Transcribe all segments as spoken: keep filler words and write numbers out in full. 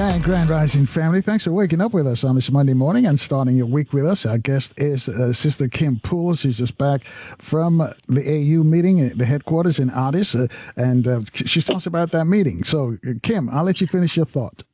And Grand Rising family, thanks for waking up with us on this Monday morning and starting your week with us. Our guest is uh, Sister Kim Poole. She's just back from the A U meeting at the headquarters in Addis, uh, and uh, she tells us about that meeting. So, uh, Kim, I'll let you finish your thought.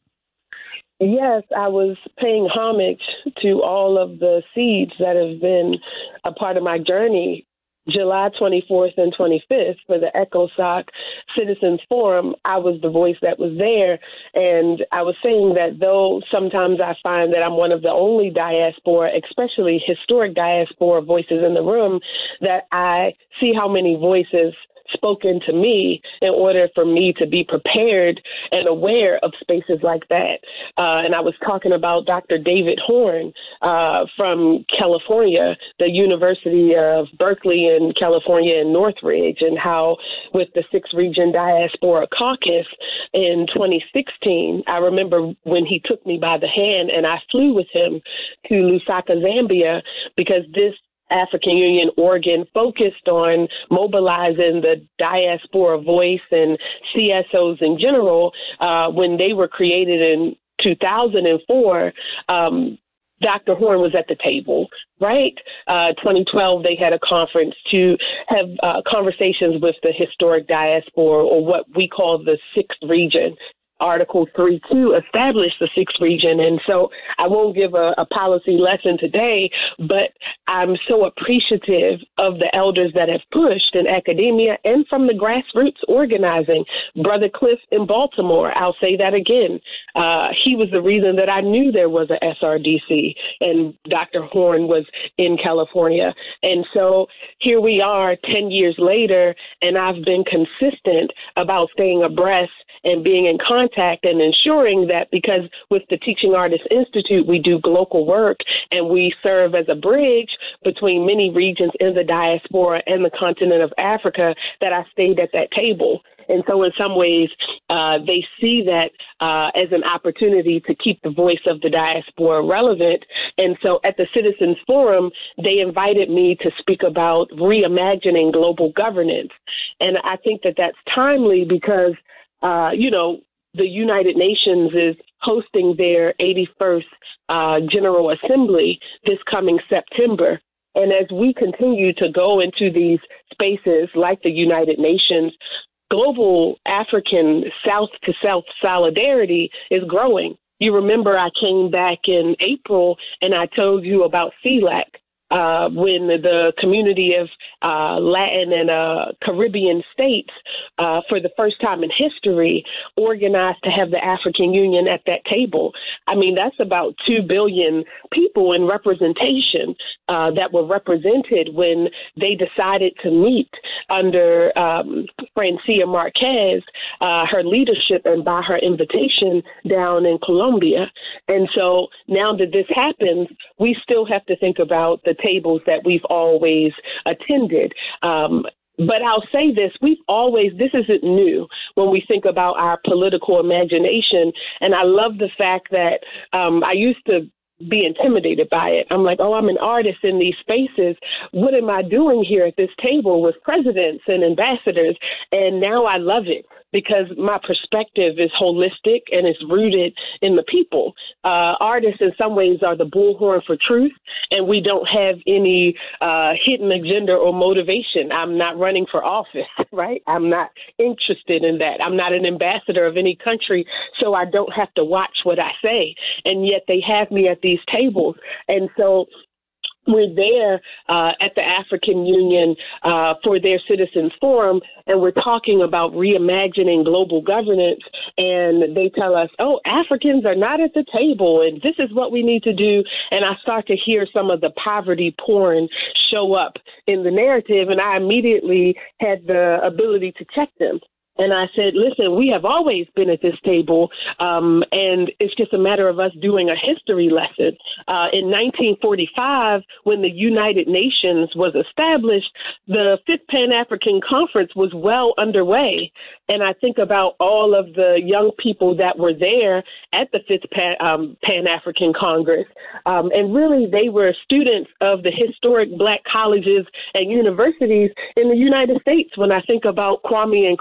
Yes, I was paying homage to all of the seeds that have been a part of my journey. July twenty-fourth and twenty-fifth for the ECOSOC Citizens Forum, I was the voice that was there. And I was saying that though sometimes I find that I'm one of the only diaspora, especially historic diaspora voices in the room, that I see how many voices spoken to me in order for me to be prepared and aware of spaces like that. Uh, and I was talking about Doctor David Horn uh, from California, the University of Berkeley in California in Northridge, and how with the Sixth Region Diaspora Caucus in twenty sixteen, I remember when he took me by the hand and I flew with him to Lusaka, Zambia, because this African Union organ focused on mobilizing the diaspora voice and C S Os in general. Uh, when they were created in two thousand four, um, Doctor Horn was at the table, right? Uh, twenty twelve, they had a conference to have uh, conversations with the historic diaspora, or what we call the Sixth Region. Article three two established the Sixth Region. And so I won't give a, a policy lesson today, but I'm so appreciative of the elders that have pushed in academia and from the grassroots organizing. Brother Cliff in Baltimore, I'll say that again. Uh, he was the reason that I knew there was a S R D C, and Doctor Horn was in California. And so here we are ten years later, and I've been consistent about staying abreast and being in contact and ensuring that, because with the Teaching Artists Institute, we do global work and we serve as a bridge between many regions in the diaspora and the continent of Africa, that I stayed at that table. And so in some ways, uh, they see that uh, as an opportunity to keep the voice of the diaspora relevant. And so at the Citizens Forum, they invited me to speak about reimagining global governance. And I think that that's timely because Uh, you know, the United Nations is hosting their eighty-first uh, General Assembly this coming September. And as we continue to go into these spaces like the United Nations, global African South-to-South solidarity is growing. You remember I came back in April and I told you about C LAC. Uh, when the community of uh, Latin and uh, Caribbean states, uh, for the first time in history, organized to have the African Union at that table. I mean, that's about two billion people in representation uh, that were represented when they decided to meet under um, Francia Marquez, uh, her leadership, and by her invitation down in Colombia. And so now that this happens, we still have to think about the tables that we've always attended. Um, but I'll say this, we've always, this isn't new when we think about our political imagination. And I love the fact that um, I used to be intimidated by it. I'm like, oh, I'm an artist in these spaces. What am I doing here at this table with presidents and ambassadors? And now I love it because my perspective is holistic and it's rooted in the people. Uh, artists in some ways are the bullhorn for truth, and we don't have any uh, hidden agenda or motivation. I'm not running for office, right? I'm not interested in that. I'm not an ambassador of any country, so I don't have to watch what I say. And yet they have me at these tables. And so we're there uh, at the African Union uh, for their Citizens Forum, and we're talking about reimagining global governance. And they tell us, oh, Africans are not at the table, and this is what we need to do. And I start to hear some of the poverty porn show up in the narrative, and I immediately had the ability to check them. And I said, listen, we have always been at this table, um, and it's just a matter of us doing a history lesson. Uh, in nineteen forty-five, when the United Nations was established, the Fifth Pan-African Conference was well underway. And I think about all of the young people that were there at the Fifth Pan, um, Pan-African Congress. Um, and really, they were students of the historic Black colleges and universities in the United States. When I think about Kwame Nkrumah,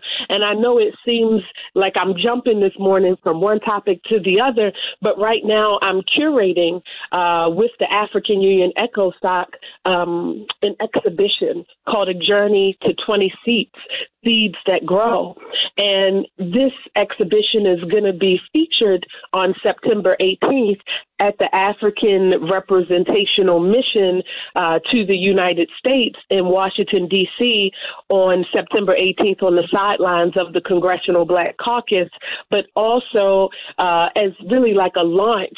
And I know it seems like I'm jumping this morning from one topic to the other, but right now I'm curating uh, with the African Union ECOSOC um, an exhibition called A Journey to twenty Seats, Seeds That Grow. And this exhibition is going to be featured on September eighteenth at the African Representational Mission uh, to the United States in Washington, D C on September eighteenth on the sidelines of the Congressional Black Caucus, but also uh, as really like a launch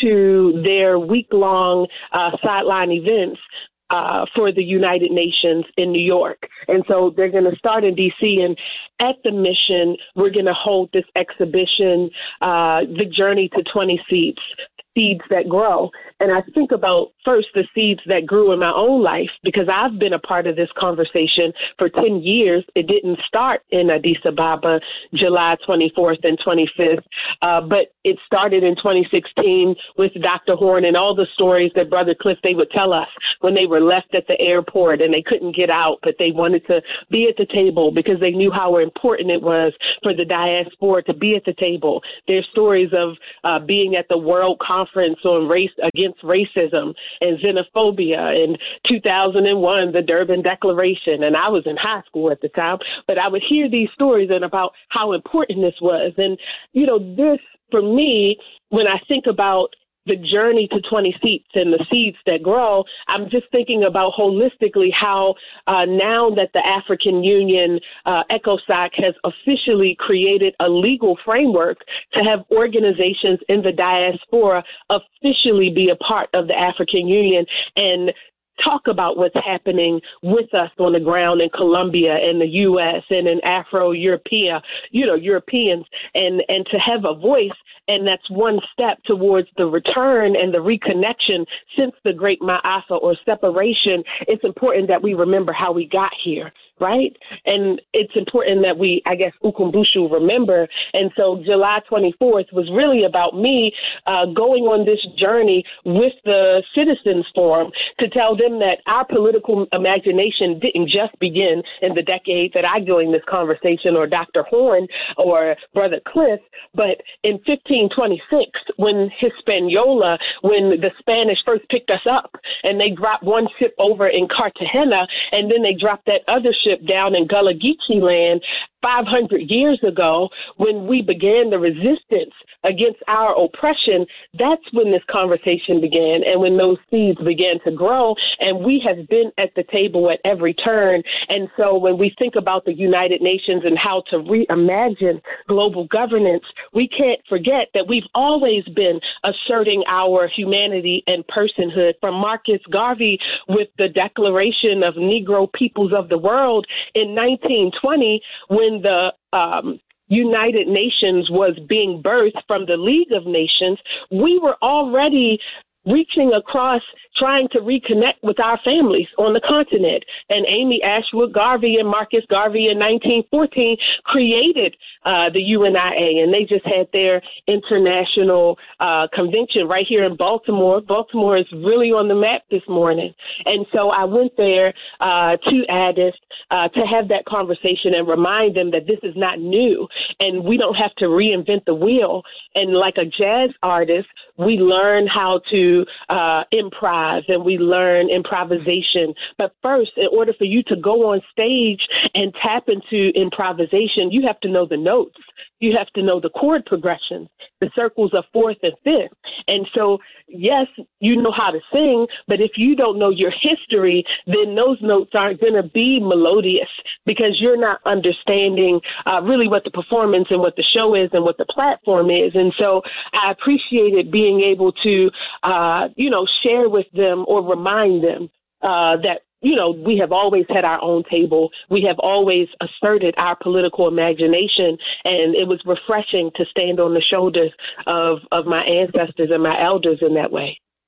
to their week-long uh, sideline events Uh, for the United Nations in New York. And so they're going to start in D C, and at the mission, we're going to hold this exhibition, uh, The Journey to twenty Seats, Seeds That Grow. And I think about first the seeds that grew in my own life, because I've been a part of this conversation for ten years. It didn't start in Addis Ababa, July twenty-fourth and twenty-fifth, uh, but it started in twenty sixteen with Doctor Horn and all the stories that Brother Cliff, they would tell us when they were left at the airport and they couldn't get out, but they wanted to be at the table because they knew how important it was for the diaspora to be at the table. There's stories of uh, being at the World Conference on race against racism and xenophobia in two thousand one, the Durban Declaration. And I was in high school at the time, but I would hear these stories and about how important this was. And, you know, this for me, when I think about the journey to twenty seats and the seeds that grow, I'm just thinking about holistically how uh, now that the African Union uh, ECOSOC has officially created a legal framework to have organizations in the diaspora officially be a part of the African Union and talk about what's happening with us on the ground in Colombia and the U S and in Afro-European, you know, Europeans, and, and to have a voice. And that's one step towards the return and the reconnection since the Great Ma'afa or separation. It's important that we remember how we got here, right? And it's important that we, I guess, Ukumbushu remember. And so July twenty-fourth was really about me uh, going on this journey with the Citizens Forum to tell them that our political imagination didn't just begin in the decade that I joined this conversation, or Doctor Horn or Brother Cliff, but in fifteen twenty-six, when Hispaniola, when the Spanish first picked us up and they dropped one ship over in Cartagena and then they dropped that other ship down in Gullah Geechee land five hundred years ago, when we began the resistance against our oppression, that's when this conversation began and when those seeds began to grow. And we have been at the table at every turn. And so when we think about the United Nations and how to reimagine global governance, we can't forget that we've always been asserting our humanity and personhood, from Marcus Garvey with the Declaration of Negro Peoples of the World in nineteen twenty, when the um, United Nations was being birthed from the League of Nations. We were already reaching across, trying to reconnect with our families on the continent. And Amy Ashwood Garvey and Marcus Garvey in nineteen fourteen created uh, the U N I A, and they just had their international uh, convention right here in Baltimore. Baltimore is really on the map this morning. And so I went there uh, to Addis uh, to have that conversation and remind them that this is not new and we don't have to reinvent the wheel. And like a jazz artist, we learn how to uh, improv and we learn improvisation. But first, in order for you to go on stage and tap into improvisation, you have to know the notes. You have to know the chord progressions, the circles of fourth and fifth. And so, yes, you know how to sing, but if you don't know your history, then those notes aren't going to be melodious because you're not understanding uh, really what the performance and what the show is and what the platform is. And so I appreciated being able to, uh, you know, share with them or remind them uh, that, you know, we have always had our own table. We have always asserted our political imagination, and it was refreshing to stand on the shoulders of, of my ancestors and my elders in that way.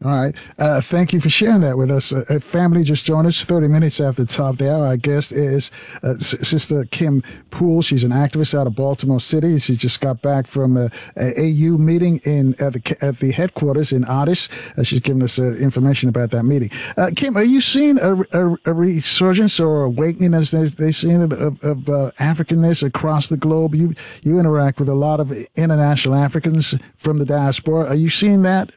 All right. Uh, thank you for sharing that with us. Uh, family just joined us thirty minutes after the top of the hour. Our guest is uh, S- Sister Kim Poole. She's an activist out of Baltimore City. She just got back from a, a AU meeting in at the at the headquarters in Addis. Uh, she's giving us uh, information about that meeting. Uh, Kim, are you seeing a, a, a resurgence or awakening, as they, they seeing it, of, of uh, Africanness across the globe? You you interact with a lot of international Africans from the diaspora. Are you seeing that?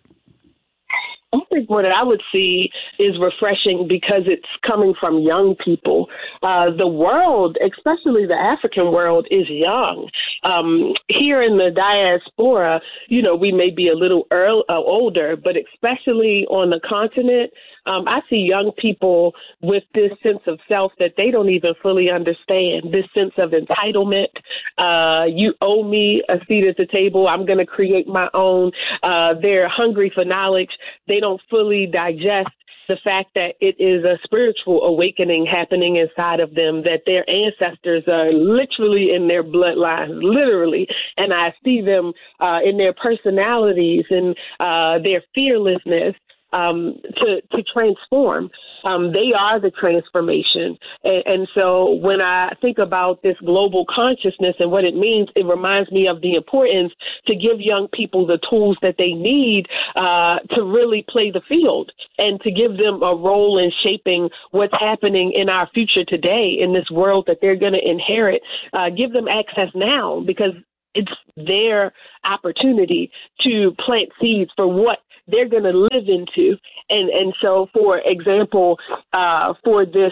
I think what I would see is refreshing because it's coming from young people. Uh, the world, especially the African world, is young. Um, here in the diaspora, you know, we may be a little early, uh, older, but especially on the continent, um, I see young people with this sense of self that they don't even fully understand, this sense of entitlement. Uh, you owe me a seat at the table. I'm going to create my own. Uh, they're hungry for knowledge. They don't fully digest the fact that it is a spiritual awakening happening inside of them, that their ancestors are literally in their bloodlines, literally. And I see them uh, in their personalities and uh, their fearlessness um, to, to transform. Um, they are the transformation. And, and so when I think about this global consciousness and what it means, it reminds me of the importance to give young people the tools that they need uh, to really play the field and to give them a role in shaping what's happening in our future today in this world that they're going to inherit. Uh, give them access now because it's their opportunity to plant seeds for what they're going to live into. And and so, for example, uh, for this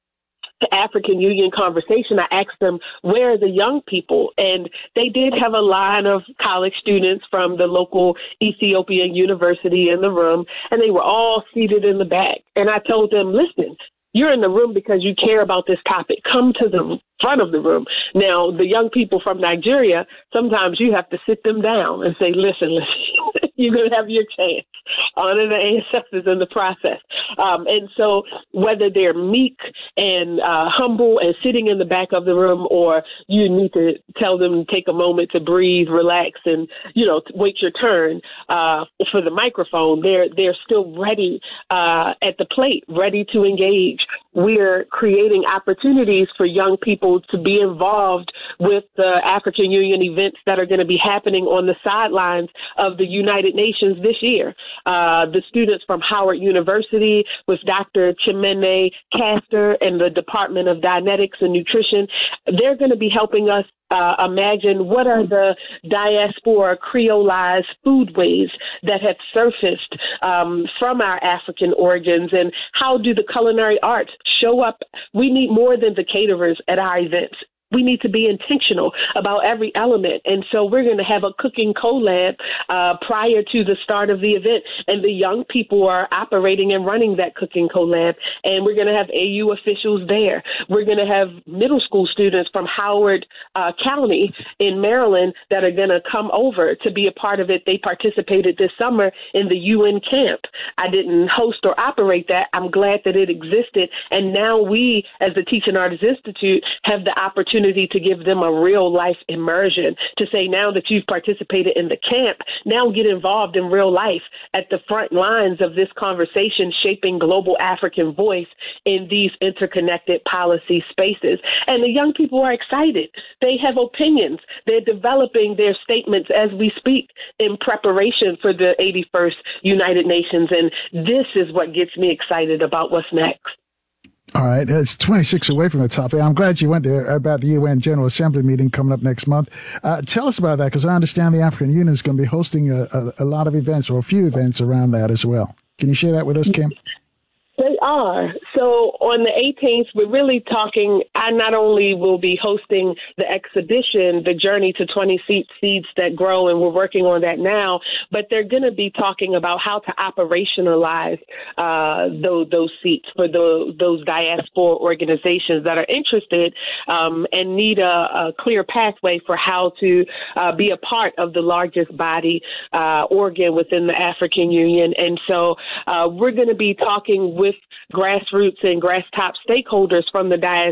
African Union conversation, I asked them, where are the young people? And they did have a line of college students from the local Ethiopian university in the room, and they were all seated in the back. And I told them, listen, you're in the room because you care about this topic. Come to the front of the room. Now, the young people from Nigeria, sometimes you have to sit them down and say, listen, listen, you're going to have your chance. Honor the ancestors in the process. Um, and so whether they're meek and uh, humble and sitting in the back of the room, or you need to tell them to take a moment to breathe, relax, and, you know, wait your turn uh, for the microphone, they're, they're still ready uh, at the plate, ready to engage. We're creating opportunities for young people to be involved with the African Union events that are going to be happening on the sidelines of the United Nations this year. Uh, the students from Howard University with Doctor Chimene Castor and the Department of Dietetics and Nutrition, they're going to be helping us Uh, imagine what are the diaspora creolized foodways that have surfaced um, from our African origins, and how do the culinary arts show up? We need more than the caterers at our events. We need to be intentional about every element. And so we're going to have a cooking collab uh, prior to the start of the event. And the young people are operating and running that cooking collab. And we're going to have A U officials there. We're going to have middle school students from Howard uh, County in Maryland that are going to come over to be a part of it. They participated this summer in the U N camp. I didn't host or operate that. I'm glad that it existed. And now we, as the Teaching Artists Institute, have the opportunity to give them a real life immersion, to say, now that you've participated in the camp, now get involved in real life at the front lines of this conversation, shaping global African voice in these interconnected policy spaces. And the young people are excited. They have opinions. They're developing their statements as we speak in preparation for the eighty-first United Nations. And this is what gets me excited about what's next. All right, it's twenty-six away from the top. I'm glad you went there about the U N General Assembly meeting coming up next month. Uh, tell us about that, because I understand the African Union is going to be hosting a, a, a lot of events, or a few events around that as well. Can you share that with us, Kim? They are. So on the eighteenth, we're really talking, I not only will be hosting the exhibition, The Journey to twenty Seeds That Grow, and we're working on that now, but they're going to be talking about how to operationalize uh, those, those seats for the, those diaspora organizations that are interested um, and need a, a clear pathway for how to uh, be a part of the largest body uh, organ within the African Union. And so uh, we're going to be talking with with grassroots and grass top stakeholders from the diaspora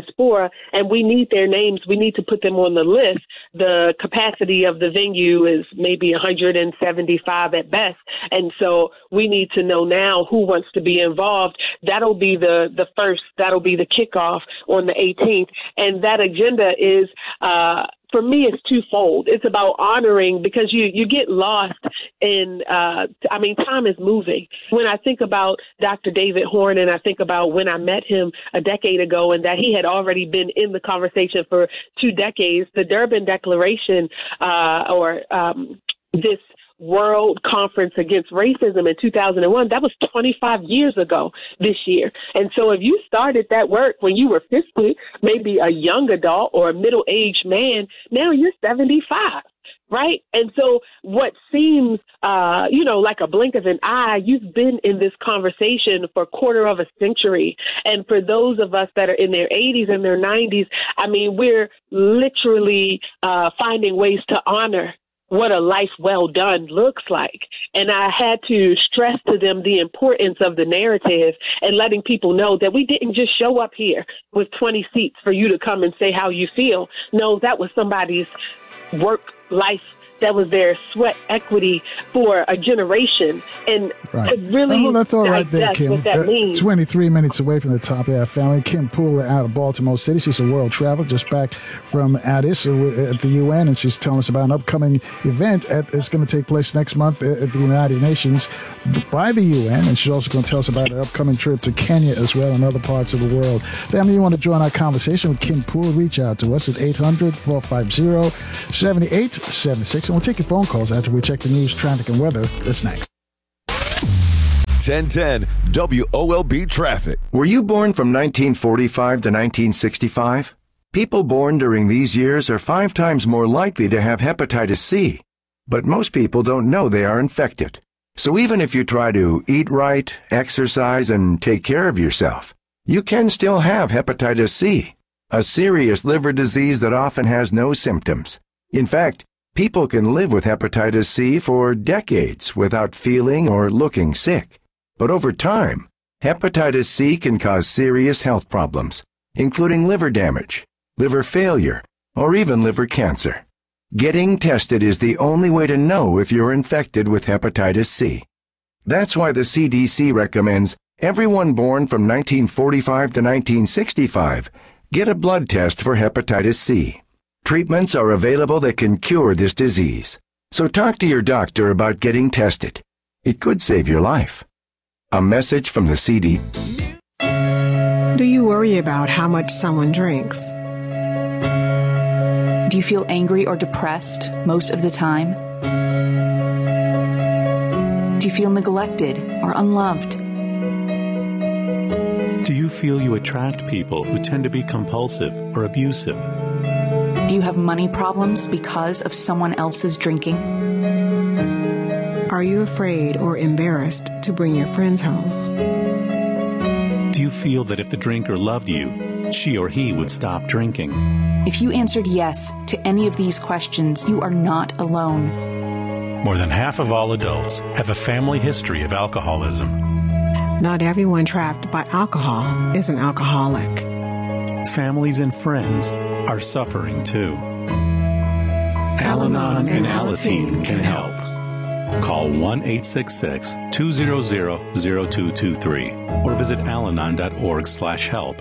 cetera. And we need their names. We need to put them on the list. The capacity of the venue is maybe one hundred seventy-five at best. And so we need to know now who wants to be involved. That'll be the, the first, that'll be the kickoff on the eighteenth. And that agenda is, uh, for me, it's twofold. It's about honoring, because you, you get lost in, uh, I mean, time is moving. When I think about Doctor David Horn, and I think about when I met him a decade ago, and that he had already been in the conversation for two decades, the Durban Declaration, uh, or um, this World Conference Against Racism in two thousand one, that was twenty-five years ago this year. And so if you started that work when you were fifty, maybe a young adult or a middle-aged man, now you're seventy-five, right? And so what seems, uh, you know, like a blink of an eye, you've been in this conversation for a quarter of a century. And for those of us that are in their eighties and their nineties, I mean, we're literally uh, finding ways to honor what a life well done looks like. And I had to stress to them the importance of the narrative and letting people know that we didn't just show up here with twenty seats for you to come and say how you feel. No, that was somebody's work life. That was their sweat equity for a generation. And right. to really well, that's all right there, Kim. what that uh, means. twenty-three minutes away from the top of our family. Kim Poole out of Baltimore City. She's a world traveler, just back from Addis uh, at the U N, and she's telling us about an upcoming event at, that's going to take place next month at the United Nations by the U N. And she's also going to tell us about an upcoming trip to Kenya as well and other parts of the world. Family, you want to join our conversation with Kim Poole, reach out to us at eight hundred, four five zero, seven eight seven six. And we'll take your phone calls after we check the news, traffic, and weather. That's next. ten ten W O L B Traffic. Were you born from nineteen forty-five to nineteen sixty-five? People born during these years are five times more likely to have hepatitis C. But most people don't know they are infected. So even if you try to eat right, exercise, and take care of yourself, you can still have hepatitis C, a serious liver disease that often has no symptoms. In fact, people can live with hepatitis C for decades without feeling or looking sick. But over time, hepatitis C can cause serious health problems, including liver damage, liver failure, or even liver cancer. Getting tested is the only way to know if you're infected with hepatitis C. That's why the C D C recommends everyone born from nineteen forty-five to nineteen sixty-five get a blood test for hepatitis C. Treatments are available that can cure this disease. So talk to your doctor about getting tested. It could save your life. A message from the C D C. Do you worry about how much someone drinks? Do you feel angry or depressed most of the time? Do you feel neglected or unloved? Do you feel you attract people who tend to be compulsive or abusive? Do you have money problems because of someone else's drinking? Are you afraid or embarrassed to bring your friends home? Do you feel that if the drinker loved you, she or he would stop drinking? If you answered yes to any of these questions, you are not alone. More than half of all adults have a family history of alcoholism. Not everyone trapped by alcohol is an alcoholic. Families and friends are suffering too. Al-Anon and Alateen can help. Call one eight six six, two zero zero, zero two two three or visit alanon dot org slash help.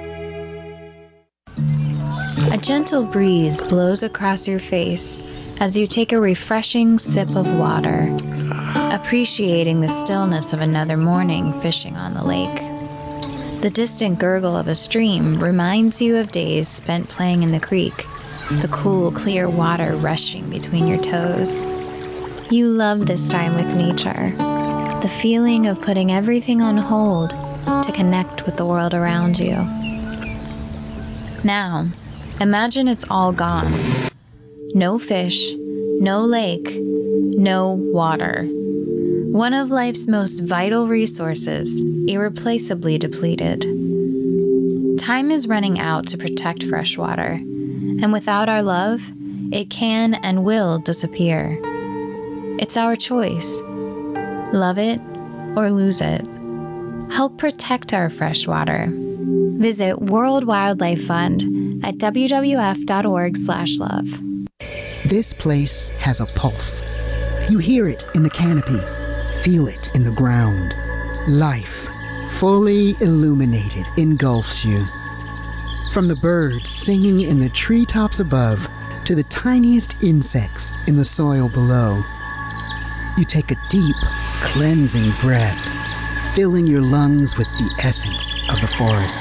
A gentle breeze blows across your face as you take a refreshing sip of water, appreciating the stillness of another morning fishing on the lake. The distant gurgle of a stream reminds you of days spent playing in the creek, the cool, clear water rushing between your toes. You love this time with nature, the feeling of putting everything on hold to connect with the world around you. Now, imagine it's all gone. No fish, no lake, no water. One of life's most vital resources, irreplaceably depleted. Time is running out to protect fresh water, and without our love, it can and will disappear. It's our choice. Love it or lose it. Help protect our fresh water. Visit World Wildlife Fund at w w f dot org slash love. This place has a pulse. You hear it in the canopy, feel it in the ground. Life, fully illuminated, engulfs you. From the birds singing in the treetops above to the tiniest insects in the soil below, you take a deep, cleansing breath, filling your lungs with the essence of the forest.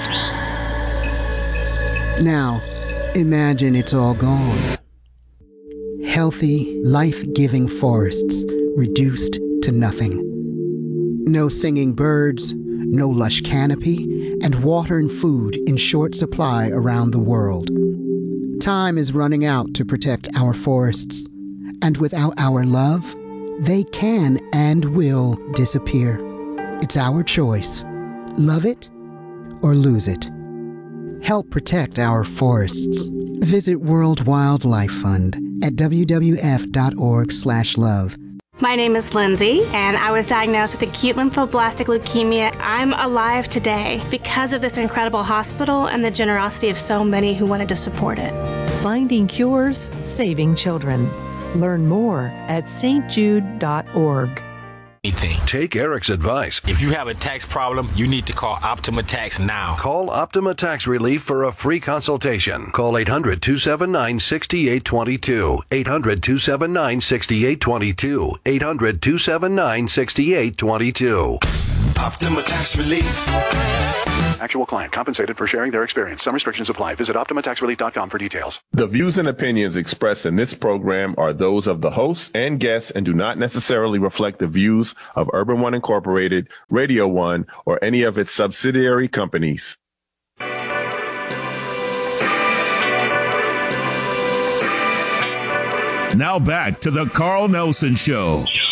Now, imagine it's all gone. Healthy, life-giving forests reduced to nothing. No singing birds, no lush canopy, and water and food in short supply around the world. Time is running out to protect our forests, and without our love, they can and will disappear. It's our choice. Love it or lose it. Help protect our forests. Visit World Wildlife Fund at w w f dot org slash love. My name is Lindsay, and I was diagnosed with acute lymphoblastic leukemia. I'm alive today because of this incredible hospital and the generosity of so many who wanted to support it. Finding cures, saving children. Learn more at s t jude dot org. Take Eric's advice. If you have a tax problem, you need to call Optima Tax now. Call Optima Tax Relief for a free consultation. Call eight hundred, two seven nine, six eight two two. eight hundred, two seven nine, six eight two two. eight hundred, two seven nine, six eight two two. Optima Tax Relief. Actual client compensated for sharing their experience. Some restrictions apply. Visit optima tax relief dot com for details. The views and opinions expressed in this program are those of the hosts and guests and do not necessarily reflect the views of Urban One Incorporated, Radio One, or any of its subsidiary companies. Now back to the Carl Nelson Show.